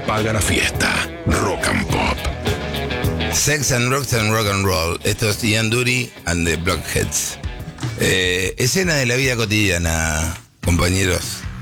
apaga la fiesta. Rock and Pop. Sex and Rock and Roll. Esto es Ian Dury and the Blockheads. Escena de la vida cotidiana, compañeros.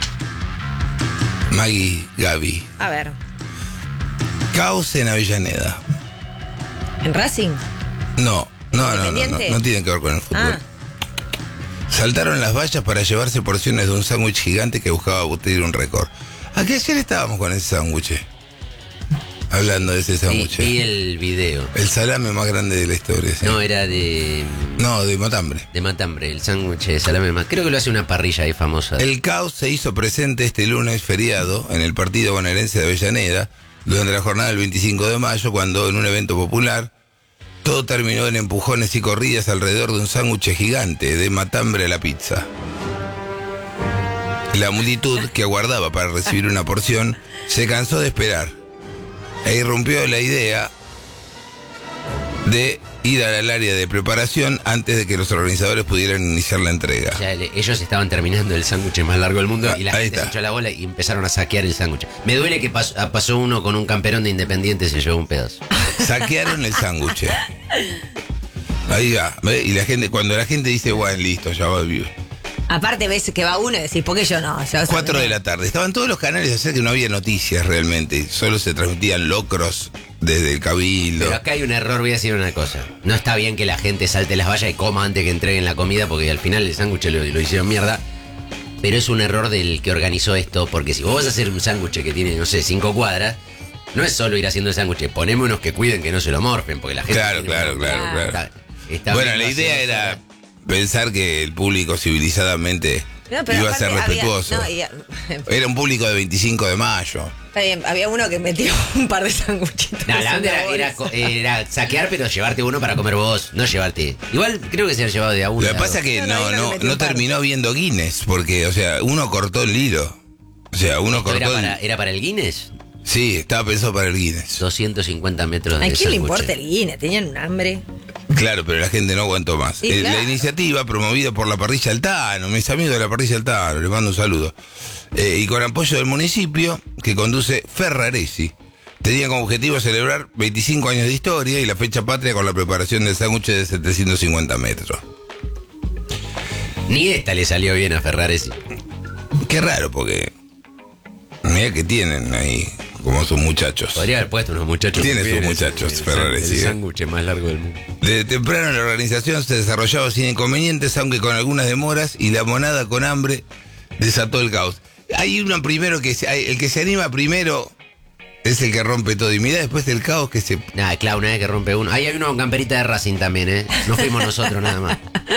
Maggie, Gaby. A ver. Caos en Avellaneda. ¿En Racing? No tienen que ver con el fútbol. Saltaron las vallas para llevarse porciones de un sándwich gigante que buscaba batir un récord. ¿A qué ayer estábamos con ese sándwich? Hablando de ese sándwich. Vi el video. El salame más grande de la historia. ¿Sí? No, era de... No, de matambre. De matambre, el sándwich de salame más. Creo que lo hace una parrilla ahí famosa. El caos se hizo presente este lunes feriado en el partido bonaerense de Avellaneda durante la jornada del 25 de mayo, cuando en un evento popular todo terminó en empujones y corridas alrededor de un sándwich gigante de matambre a la pizza. La multitud que aguardaba para recibir una porción se cansó de esperar e irrumpió la idea de ir al área de preparación antes de que los organizadores pudieran iniciar la entrega. O sea, ellos estaban terminando el sándwich más largo del mundo y la ahí gente está. se echó la bola y empezaron a saquear el sándwich. Me duele que pasó uno con un camperón de Independiente y se llevó un pedazo. Saquearon el sándwich. Ahí va. ¿Ve? Y la gente, cuando la gente dice, bueno, listo, ya va a vivir. Aparte ves que va uno y decís, ¿por qué yo no? 4 de la tarde. Estaban todos los canales a hacer que no había noticias realmente. Solo se transmitían locros desde el Cabildo. Pero acá hay un error, voy a decir una cosa. No está bien que la gente salte las vallas y coma antes que entreguen la comida, porque al final el sándwich lo hicieron mierda. Pero es un error del que organizó esto, porque si vos vas a hacer un sándwich que tiene, no sé, 5 cuadras, no es solo ir haciendo el sándwich, poneme unos que cuiden que no se lo morfen, porque la gente... Claro. Está Bueno, bien la idea hacer era eso. pensar que el público civilizadamente iba a ser respetuoso. Era un público de 25 de mayo. Está bien, había uno que metió un par de sanguchitos. No, la onda era saquear, pero llevarte uno para comer vos, no llevarte. Igual creo que se han llevado de a uno. Lo que pasa es que no terminó viendo Guinness, porque, o sea, uno cortó el hilo. O sea, uno cortó ¿Era para el Guinness? Sí, estaba pensado para el Guinness. 250 metros de ¿A quién le sándwich. importa el Guinness? Tenían un hambre. Claro, pero la gente no aguantó más. Sí, claro. La iniciativa, promovida por la Parrilla Altano, mis amigos de la Parrilla Altano, les mando un saludo. Y con apoyo del municipio, que conduce Ferraresi, tenía como objetivo celebrar 25 años de historia y la fecha patria con la preparación del sándwich de 750 metros. Ni esta le salió bien a Ferraresi. Qué raro, porque mira que tienen ahí, como sus muchachos. Podría haber puesto unos muchachos. Tiene que sus vienen, muchachos, el Ferraresi. El sándwich más largo del mundo. Desde temprano la organización se desarrollaba sin inconvenientes, aunque con algunas demoras, y la monada con hambre desató el caos. Hay uno primero el que se anima primero es el que rompe todo. Y mira después del caos que se... Nada, claro, una vez que rompe uno. Ahí hay uno con camperita de Racing también, ¿eh? No fuimos nosotros nada más.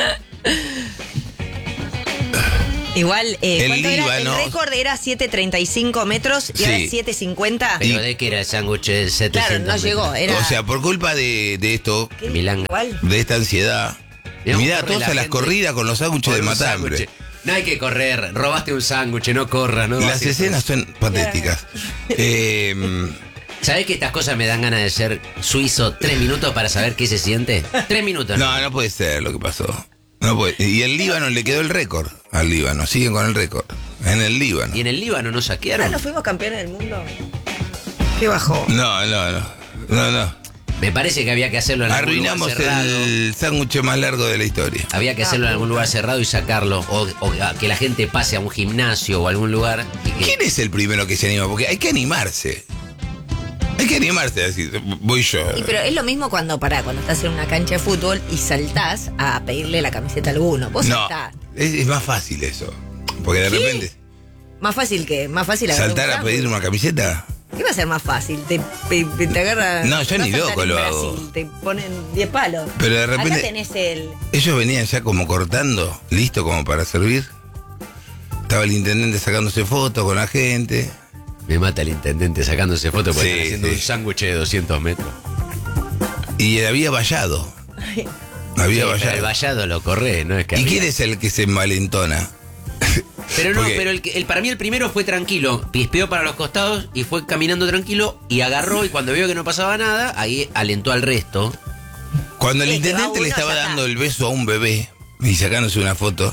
Igual, El ¿cuánto era? El Líbano. récord era 7.35 metros y ahora es 7.50. Pero de que era el sándwich de 700 Claro, no metros. llegó. Era... O sea, por culpa de esto, ¿Qué? Milán. Igual. de esta ansiedad, Mirá, mirá corre todas la a las gente corridas con los sándwiches por de un matambre. sándwich. No hay que correr, robaste un sándwich, no corras, no. Las escenas son patéticas. ¿Sabés que estas cosas me dan ganas de ser suizo 3 minutos para saber qué se siente? 3 minutos. No puede ser lo que pasó. No puede. Y el Líbano le quedó el récord al Líbano. Siguen con el récord. En el Líbano. ¿Y en el Líbano no saquearon? ¿No fuimos campeones del mundo? ¿Qué bajó? No. Me parece que había que hacerlo en algún lugar Arruinamos cerrado. el sándwich más largo de la historia. Había que hacerlo en algún lugar cerrado y sacarlo. O que la gente pase a un gimnasio o a algún lugar. Y que... ¿Quién es el primero que se anima? Porque hay que animarse. Hay que animarse a decir, voy yo. Pero es lo mismo cuando estás en una cancha de fútbol y saltás a pedirle la camiseta a alguno. Vos No, saltás. es más fácil eso. Porque de repente Más fácil agarrar saltar un a pedir una camiseta. ¿Qué va a ser más fácil? Te agarra. No, yo ni vas a loco estar en lo Brasil, hago. Te ponen 10 palos. Pero de repente Acá tenés el. ellos venían ya como cortando, listo como para servir. Estaba el intendente sacándose fotos con la gente. Me mata el intendente sacándose fotos porque Sí, están haciendo sí. un sándwich de 200 metros. Y había vallado. Había Sí, vallado. pero el vallado lo corre, ¿no? Es que ¿Y había- quién es el que se envalentona? Pero no, Porque- pero para mí el primero fue tranquilo. Pispeó para los costados y fue caminando tranquilo y agarró y cuando vio que no pasaba nada, ahí alentó al resto. Cuando el Sí, que va intendente le uno, estaba ya está. dando el beso a un bebé y sacándose una foto,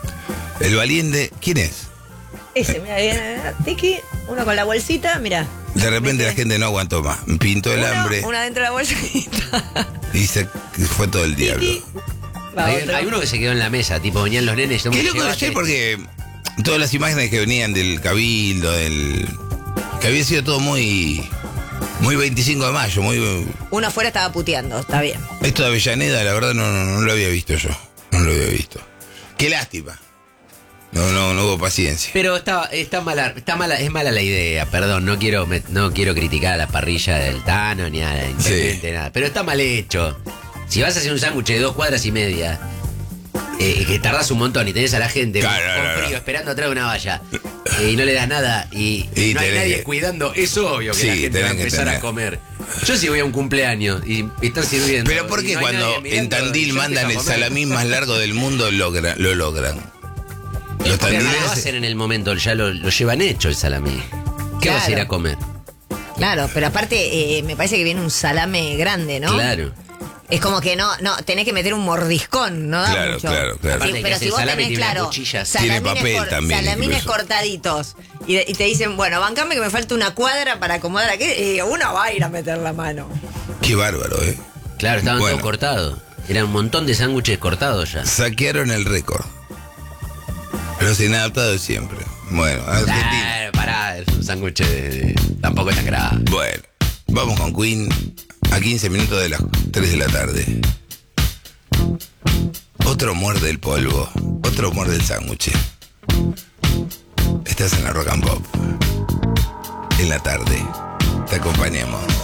el valiente, ¿quién es? Ese, mira, Tiki, uno con la bolsita, mira. De repente la gente no aguantó más. Pintó el hambre Una dentro de la bolsita. y fue todo el diablo. Hay uno que se quedó en la mesa, tipo, venían los nenes. Qué loco no sé, porque todas las imágenes que venían del Cabildo, que había sido todo muy 25 de mayo, muy... Uno afuera estaba puteando, está bien. Esto de Avellaneda, la verdad, no lo había visto yo. No lo había visto. Qué lástima. No hubo paciencia. Pero está mala, es mala la idea, perdón, no quiero criticar a la parrilla del Tano ni a la intendente, nada. Pero está mal hecho. Si vas a hacer un sándwich de 2 cuadras y media, que tardás un montón y tenés a la gente con frío esperando atrás de una valla, y no le das nada y no hay nadie cuidando, es obvio que la gente va a empezar a comer. Yo si voy a un cumpleaños y están sirviendo. Pero ¿por qué cuando en Tandil mandan el salamín más largo del mundo lo logran? Los Pero no lo tandilenses- hacen en el momento, ya lo llevan hecho el salamí. ¿Qué vas a ir a comer? Claro, pero aparte me parece que viene un salame grande, ¿no? Claro. Es como que no, tenés que meter un mordiscón, ¿no da Claro, mucho. claro. Aparte que pero ese si vos salame tenés, tiene unas claro, cuchillas. Tiene papel también, salamines incluso. cortaditos, y te dicen, bueno, bancame que me falta una cuadra para acomodar aquí, y uno va a ir a meter la mano. Qué bárbaro, ¿eh? Claro, estaban Bueno. todos cortados. Eran un montón de sándwiches cortados ya. Saquearon el récord. Los inadaptados siempre. Bueno, Argentina. Pará, es un sándwich tampoco es tan grave. Bueno, vamos con Queen a 15 minutos de las 3 de la tarde. Otro muerde el polvo, otro muerde el sándwich. Estás en la Rock and Pop. En la tarde te acompañamos.